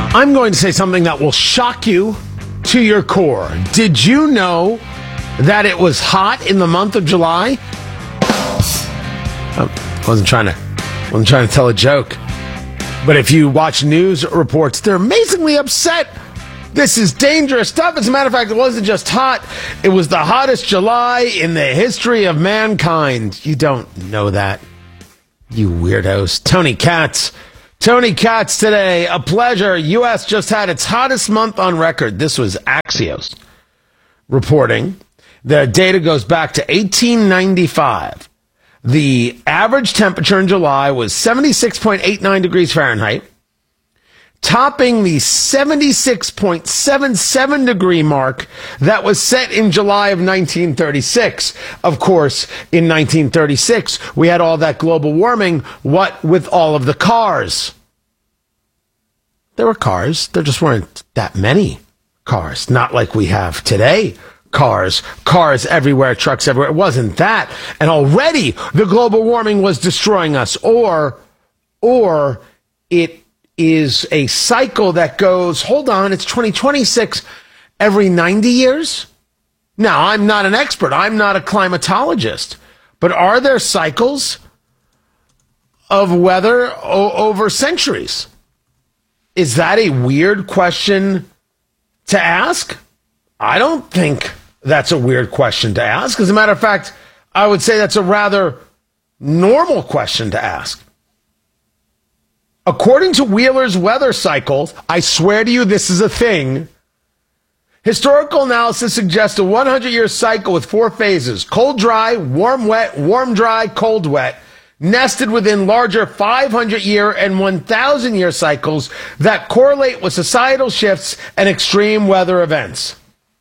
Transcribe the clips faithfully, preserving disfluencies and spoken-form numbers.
I'm going to say something that will shock you to your core. Did you know that it was hot in the month of July? I wasn't trying to, wasn't trying to tell a joke. But if you watch news reports, they're amazingly upset. This is dangerous stuff. As a matter of fact, it wasn't just hot. It was the hottest July in the history of mankind. You don't know that, you weirdos. Tony Katz. Tony Katz today. A pleasure. U S just had its hottest month on record. This was Axios reporting. The data goes back to eighteen ninety-five. The average temperature in July was seventy-six point eight nine degrees Fahrenheit, topping the seventy-six point seven seven degree mark that was set in July of nineteen thirty-six. Of course, in nineteen thirty-six, we had all that global warming, what with all of the cars. There were cars, there just weren't that many cars, not like we have today. Cars, cars everywhere, trucks everywhere. It wasn't that. And already the global warming was destroying us. Or, or it is a cycle that goes, hold on, it's twenty twenty-six, every ninety years? Now, I'm not an expert. I'm not a climatologist. But are there cycles of weather o- over centuries? Is that a weird question to ask? I don't think that's a weird question to ask. As a matter of fact, I would say that's a rather normal question to ask. According to Wheeler's weather cycle, I swear to you this is a thing, historical analysis suggests a one hundred year cycle with four phases: cold, dry, warm, wet, warm, dry, cold, wet, nested within larger five hundred year and one thousand year cycles that correlate with societal shifts and extreme weather events.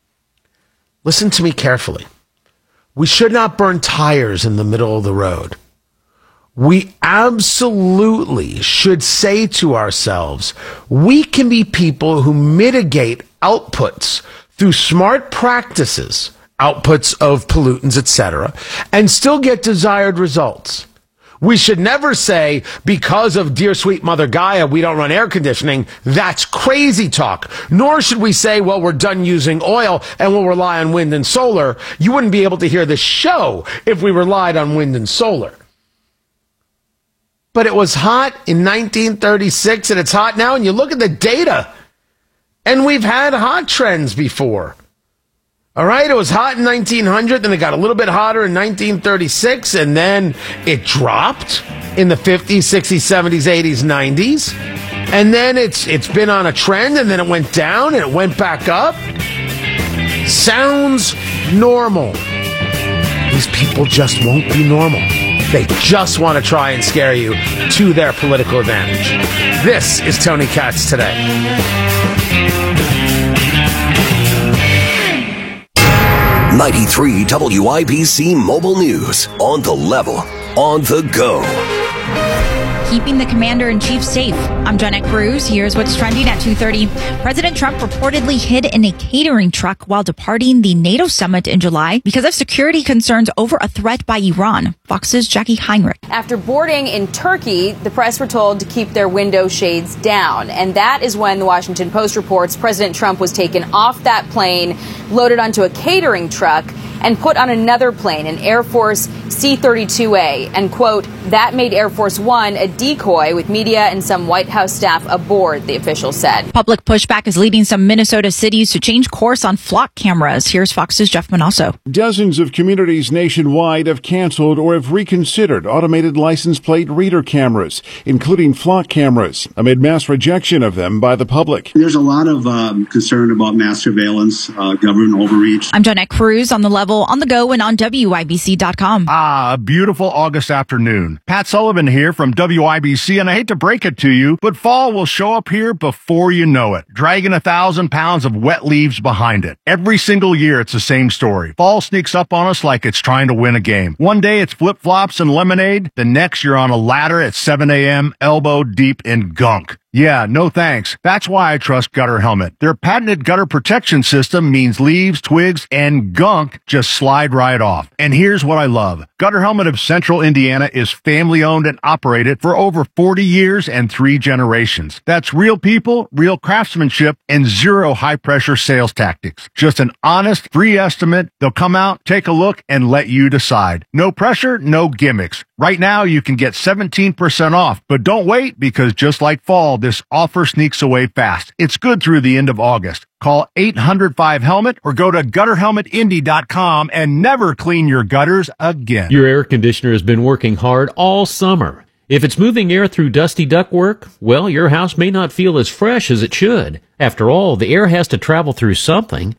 Listen to me carefully. We should not burn tires in the middle of the road. We absolutely should say to ourselves, we can be people who mitigate outputs through smart practices, outputs of pollutants, et cetera, and still get desired results. We should never say, because of dear sweet Mother Gaia, we don't run air conditioning. That's crazy talk. Nor should we say, well, we're done using oil and we'll rely on wind and solar. You wouldn't be able to hear this show if we relied on wind and solar. But it was hot in nineteen thirty-six and it's hot now. And you look at the data and we've had hot trends before. All right, it was hot in nineteen hundred, then it got a little bit hotter in nineteen thirty-six, and then it dropped in the fifties, sixties, seventies, eighties, nineties. And then it's it's been on a trend, and then it went down, and it went back up. Sounds normal. These people just won't be normal. They just want to try and scare you to their political advantage. This is Tony Katz Today. ninety-three W I B C Mobile News. On the level, on the go. Keeping the commander-in-chief safe. I'm Jenna Cruz. Here's what's trending at two thirty. President Trump reportedly hid in a catering truck while departing the NATO summit in July because of security concerns over a threat by Iran. Fox's Jackie Heinrich. After boarding in Turkey, the press were told to keep their window shades down. And that is when the Washington Post reports President Trump was taken off that plane, loaded onto a catering truck, and put on another plane, an Air Force C thirty-two A. And, quote, that made Air Force One a decoy with media and some White House staff aboard, the official said. Public pushback is leading some Minnesota cities to change course on flock cameras. Here's Fox's Jeff Manasso. Dozens of communities nationwide have canceled or have reconsidered automated license plate reader cameras, including flock cameras, amid mass rejection of them by the public. There's a lot of um, concern about mass surveillance, uh, government overreach. I'm Jeanette Cruz on the level, on the go, and on W I B C dot com. Ah, a beautiful August afternoon. Pat Sullivan here from W I B C, and I hate to break it to you, but fall will show up here before you know it, dragging a thousand pounds of wet leaves behind it. Every single year, it's the same story. Fall sneaks up on us like it's trying to win a game. One day, it's flip-flops and lemonade. The next, you're on a ladder at seven a.m., elbow deep in gunk. Yeah, no thanks. That's why I trust Gutter Helmet. Their patented gutter protection system means leaves, twigs, and gunk just slide right off. And here's what I love. Gutter Helmet of Central Indiana is family owned and operated for over forty years and three generations. That's real people, real craftsmanship, and zero high pressure sales tactics. Just an honest, free estimate. They'll come out, take a look, and let you decide. No pressure, no gimmicks. Right now, you can get seventeen percent off, but don't wait because just like fall, this offer sneaks away fast. It's good through the end of August. Call eight hundred five helmet or go to gutter helmet indy dot com and never clean your gutters again. Your air conditioner has been working hard all summer. If it's moving air through dusty ductwork, well, your house may not feel as fresh as it should. After all, the air has to travel through something.